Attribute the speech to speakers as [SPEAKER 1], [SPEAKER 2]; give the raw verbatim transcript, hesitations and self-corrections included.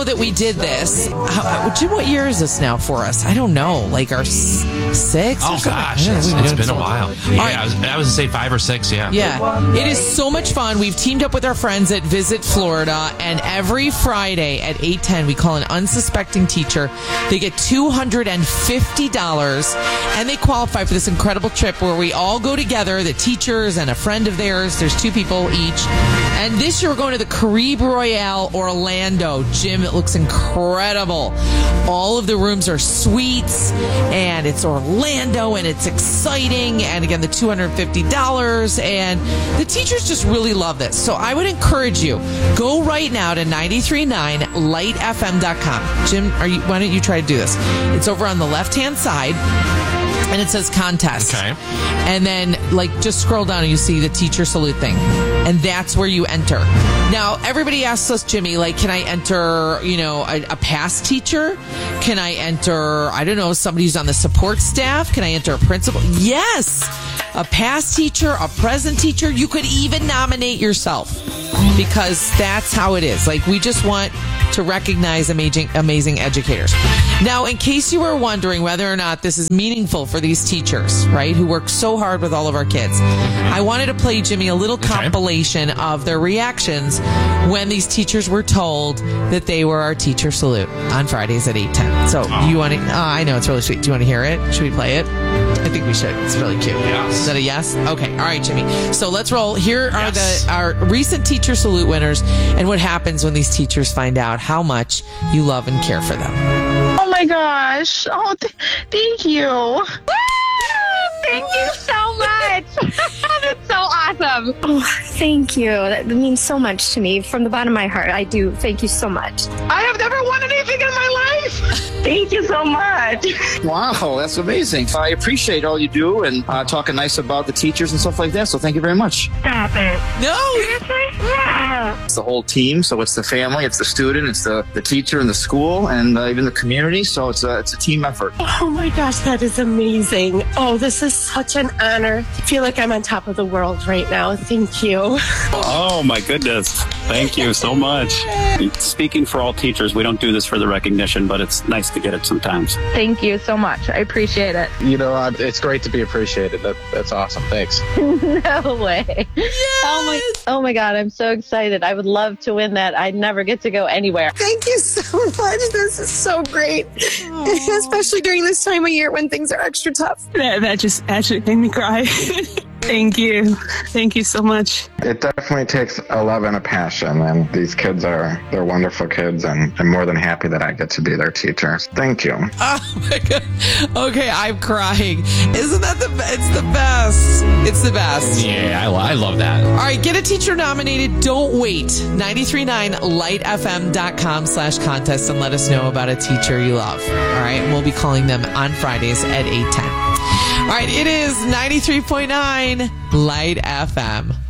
[SPEAKER 1] that we did this. How, Jim, what year is this now for us? I don't know. Like our s- sixth?
[SPEAKER 2] Oh, gosh. It's, it's been a while. Yeah, right. I was, I was going to say five or six, yeah.
[SPEAKER 1] Yeah. It is so much fun. We've teamed up with our friends at Visit Florida, and every Friday at eight ten, we call an unsuspecting teacher. They get two hundred fifty dollars, and they qualify for this incredible trip where we all go together, the teachers and a friend of theirs. There's two people each. And this year, we're going to the Caribe Royale, Orlando. Jim, it looks incredible. All of the rooms are suites, and it's Orlando, and it's exciting. And again, the two hundred fifty dollars, and the teachers just really love this. So I would encourage you, go right now to nine three nine light f m dot com. Jim, are you, why don't you try to do this? It's over on the left-hand side, and it says contest.
[SPEAKER 2] Okay.
[SPEAKER 1] And then, like, just scroll down and you see the teacher salute thing. And that's where you enter. Now, everybody asks us, Jimmy, like, can I enter, you know, a, a past teacher? Can I enter, I don't know, somebody who's on the support staff? Can I enter a principal? Yes! A past teacher, a present teacher. You could even nominate yourself, because that's how it is. Like, we just want to recognize amazing, amazing educators. Now, in case you were wondering whether or not this is meaningful for these teachers, right, who work so hard with all of our kids, I wanted to play, Jimmy, a little compilation okay. of their reactions when these teachers were told that they were our teacher salute on Fridays at eight ten. So, oh. you want to, uh, I know it's really sweet. Do you want to hear it? Should we play it? I think we should. It's really cute.
[SPEAKER 2] Yes.
[SPEAKER 1] Is that a yes? Okay. All right, Jimmy. So let's roll. Here are yes. the our recent teacher salute winners, and what happens when these teachers find out how much you love and care for them.
[SPEAKER 3] Oh my gosh. Oh, th- thank you. Woo! Thank you so much. That's so awesome.
[SPEAKER 4] Oh, thank you. That means so much to me. From the bottom of my heart, I do. Thank you so much.
[SPEAKER 3] I have never won anything in my life. Thank you so much.
[SPEAKER 5] Wow, that's amazing. I appreciate all you do and uh, talking nice about the teachers and stuff like that, so thank you very much.
[SPEAKER 3] Stop it.
[SPEAKER 1] No.
[SPEAKER 3] Seriously? Yeah.
[SPEAKER 5] It's the whole team, so it's the family, it's the student, it's the, the teacher and the school, and uh, even the community, so it's a, it's a team effort.
[SPEAKER 6] Oh my gosh, that is amazing. Oh, this is such an honor. I feel like I'm on top of the world right now. Thank you.
[SPEAKER 7] Oh my goodness. Thank you so much. Speaking for all teachers, we don't do this for the recognition, but it's nice to get it sometimes.
[SPEAKER 8] Thank you so much. I appreciate it.
[SPEAKER 9] You know, it's great to be appreciated. That, that's awesome. Thanks.
[SPEAKER 8] No way.
[SPEAKER 1] Yes!
[SPEAKER 8] Oh my, oh my God, I'm so excited. I would love to win that. I'd never get to go anywhere.
[SPEAKER 4] Thank you so much. This is so great. Aww. Especially during this time of year when things are extra tough.
[SPEAKER 6] That, that just actually made me cry. Thank you. Thank you so much.
[SPEAKER 9] It definitely takes a love and a passion, and these kids are, they're wonderful kids, and I'm more than happy that I get to be their teacher. Thank you.
[SPEAKER 1] Oh my God. Okay, I'm crying. Isn't that the best? It's the best. It's the best.
[SPEAKER 2] Yeah, I, I love that.
[SPEAKER 1] All right, get a teacher nominated. Don't wait. nine three nine light f m dot com slash contest and let us know about a teacher you love. All right, we'll be calling them on Fridays at eight ten. All right, it is ninety-three point nine Light F M.